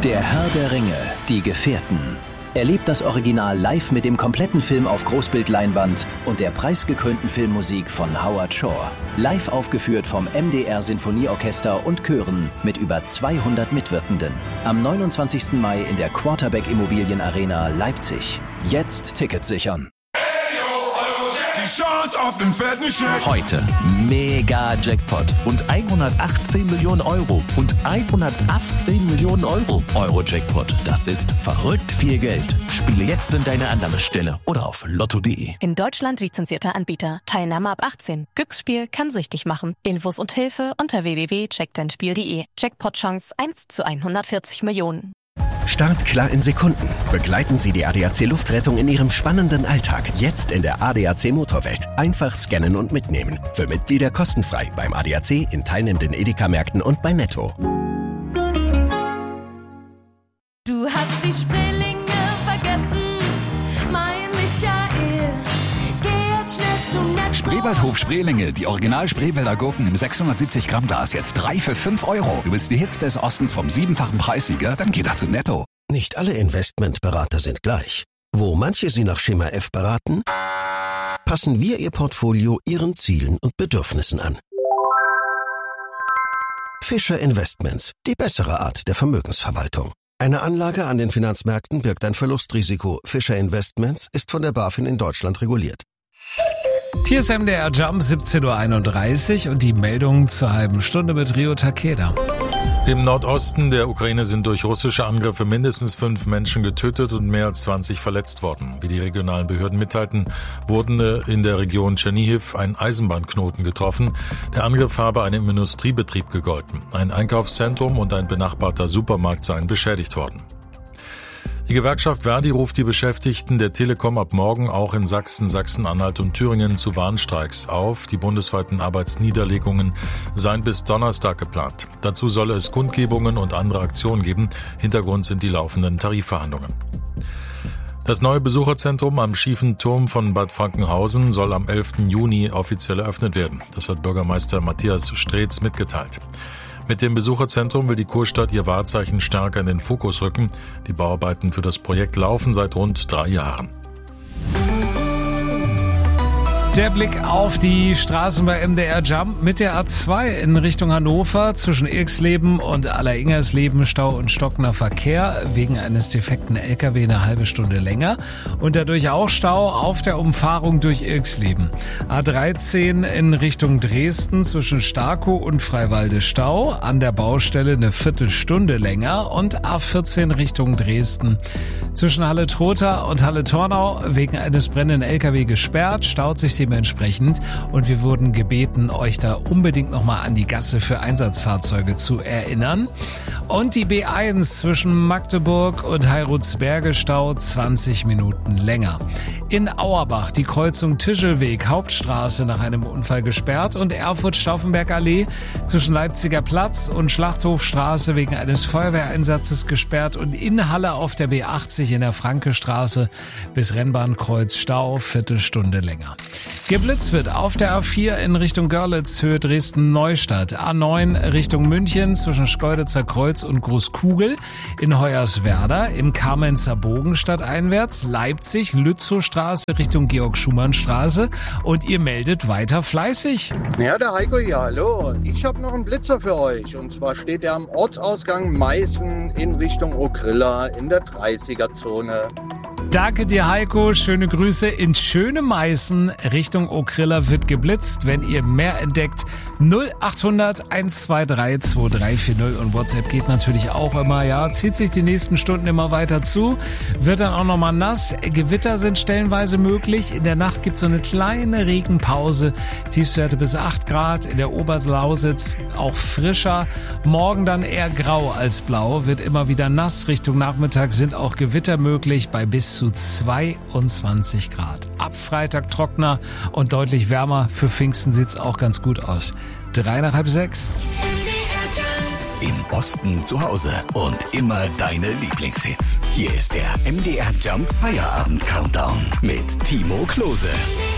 Der Herr der Ringe, die Gefährten. Erlebt das Original live mit dem kompletten Film auf Großbildleinwand und der preisgekrönten Filmmusik von Howard Shore. Live aufgeführt vom MDR Sinfonieorchester und Chören mit über 200 Mitwirkenden. Am 29. Mai in der Quarterback Immobilien Arena Leipzig. Jetzt Tickets sichern. Die Chance auf den fetten Scheck. Heute Mega Jackpot und 118 Millionen Euro und 118 Millionen Euro. Euro-Jackpot, das ist verrückt viel Geld. Spiele jetzt in deine Annahmestelle oder auf lotto.de. In Deutschland lizenzierter Anbieter. Teilnahme ab 18. Glücksspiel kann süchtig machen. Infos und Hilfe unter www.checkdeinspiel.de. Jackpot-Chance 1 zu 140 Millionen. Startklar in Sekunden. Begleiten Sie die ADAC Luftrettung in Ihrem spannenden Alltag. Jetzt in der ADAC Motorwelt. Einfach scannen und mitnehmen. Für Mitglieder kostenfrei beim ADAC, in teilnehmenden Edeka-Märkten und bei Netto. Du hast die Spreelinge vergessen, mein Michael. Geh jetzt schnell zu Netto. Spreewaldhof Spreelinge, die Original-Spreewälder Gurken im 670 Gramm Glas, jetzt 3 für 5 Euro. Du willst die Hits des Ostens vom 7-fachen Preissieger? Dann geh doch zu Netto. Nicht alle Investmentberater sind gleich. Wo manche Sie nach Schema F beraten, passen wir Ihr Portfolio Ihren Zielen und Bedürfnissen an. Fischer Investments, die bessere Art der Vermögensverwaltung. Eine Anlage an den Finanzmärkten birgt ein Verlustrisiko. Fischer Investments ist von der BaFin in Deutschland reguliert. Hier ist MDR Jump, 17.31 Uhr und die Meldungen zur halben Stunde mit Rio Takeda. Im Nordosten der Ukraine sind durch russische Angriffe mindestens 5 Menschen getötet und mehr als 20 verletzt worden. Wie die regionalen Behörden mitteilten, wurden in der Region Tschernihiv ein Eisenbahnknoten getroffen. Der Angriff habe einem Industriebetrieb gegolten. Ein Einkaufszentrum und ein benachbarter Supermarkt seien beschädigt worden. Die Gewerkschaft Verdi ruft die Beschäftigten der Telekom ab morgen auch in Sachsen, Sachsen-Anhalt und Thüringen zu Warnstreiks auf. Die bundesweiten Arbeitsniederlegungen seien bis Donnerstag geplant. Dazu solle es Kundgebungen und andere Aktionen geben. Hintergrund sind die laufenden Tarifverhandlungen. Das neue Besucherzentrum am Schiefen Turm von Bad Frankenhausen soll am 11. Juni offiziell eröffnet werden. Das hat Bürgermeister Matthias Streetz mitgeteilt. Mit dem Besucherzentrum will die Kurstadt ihr Wahrzeichen stärker in den Fokus rücken. Die Bauarbeiten für das Projekt laufen seit rund 3 Jahren. Der Blick auf die Straßen bei MDR Jump mit der A2 in Richtung Hannover zwischen Irxleben und Alleringers-Leben Stau und stockender Verkehr wegen eines defekten LKW eine halbe Stunde länger und dadurch auch Stau auf der Umfahrung durch Irxleben. A13 in Richtung Dresden zwischen Starkow und Freiwalde Stau, an der Baustelle eine Viertelstunde länger und A14 Richtung Dresden zwischen Halle-Trotha und Halle-Tornau wegen eines brennenden LKW gesperrt, staut sich dementsprechend und wir wurden gebeten, euch da unbedingt nochmal an die Gasse für Einsatzfahrzeuge zu erinnern. Und die B1 zwischen Magdeburg und Heirutsberge Stau 20 Minuten länger. In Auerbach die Kreuzung Tischelweg, Hauptstraße nach einem Unfall gesperrt und Erfurt-Stauffenberg-Allee zwischen Leipziger Platz und Schlachthofstraße wegen eines Feuerwehreinsatzes gesperrt und in Halle auf der B80 in der Frankestraße bis Rennbahnkreuz Stau, Viertelstunde länger. Geblitzt wird auf der A4 in Richtung Görlitz, Höhe Dresden-Neustadt. A9 Richtung München zwischen Schkeuditzer Kreuz und Großkugel. In Hoyerswerda im Kamenzer Bogen stadteinwärts. Leipzig, Lützowstraße Richtung Georg-Schumann-Straße. Und ihr meldet weiter fleißig. Ja, der Heiko hier, hallo. Ich habe noch einen Blitzer für euch. Und zwar steht er am Ortsausgang Meißen in Richtung Okrilla in der 30er-Zone. Danke dir, Heiko. Schöne Grüße in schöne Meißen. Richtung Okrilla wird geblitzt. Wenn ihr mehr entdeckt, 0800 123 2340 und WhatsApp geht natürlich auch immer. Ja, zieht sich die nächsten Stunden immer weiter zu. Wird dann auch nochmal nass. Gewitter sind stellenweise möglich. In der Nacht gibt es so eine kleine Regenpause. Tiefstwerte bis 8 Grad. In der Oberlausitz auch frischer. Morgen dann eher grau als blau. Wird immer wieder nass. Richtung Nachmittag sind auch Gewitter möglich bei bis zu 22 Grad. Ab Freitag trockener und deutlich wärmer. Für Pfingsten sieht's auch ganz gut aus. 5:03 nach 6. Im Osten zu Hause und immer deine Lieblingshits. Hier ist der MDR Jump Feierabend Countdown mit Timo Klose.